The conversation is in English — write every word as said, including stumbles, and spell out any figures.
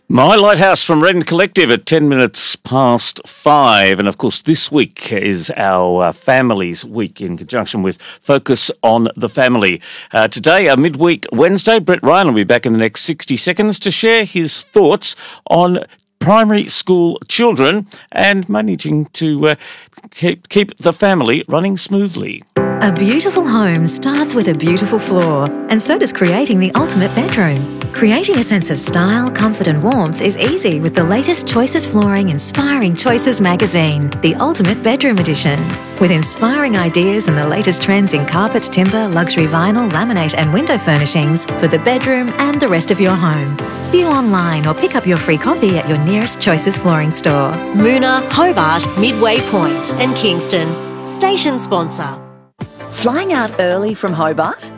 My Lighthouse from Redden Collective at ten minutes past five. And of course, this week is our uh, Families Week in conjunction with Focus on the Family. Uh, today, a midweek Wednesday, Brett Ryan will be back in the next sixty seconds to share his thoughts on primary school children and managing to uh, keep, keep the family running smoothly. A beautiful home starts with a beautiful floor, and so does creating the ultimate bedroom. Creating a sense of style, comfort and warmth is easy with the latest Choices Flooring Inspiring Choices magazine, the Ultimate Bedroom Edition. With inspiring ideas and the latest trends in carpet, timber, luxury vinyl, laminate and window furnishings for the bedroom and the rest of your home. View online or pick up your free copy at your nearest Choices Flooring store. Moona, Hobart, Midway Point and Kingston. Station sponsor. Flying out early from Hobart?